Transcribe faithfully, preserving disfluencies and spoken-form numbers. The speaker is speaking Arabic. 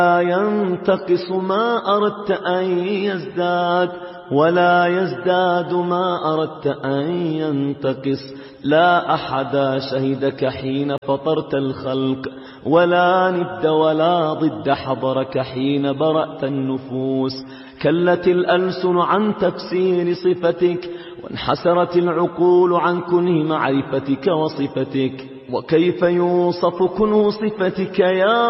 ينتقص ما أردت أن يزداد، ولا يزداد ما أردت أن ينتقص. لا أحد شهدك حين فطرت الخلق، ولا ند ولا ضد حضرك حين برأت النفوس. كلت الألسن عن تفسير صفتك، وانحسرت العقول عن كنه معرفتك وصفتك. وكيف يوصف كنه صفتك يا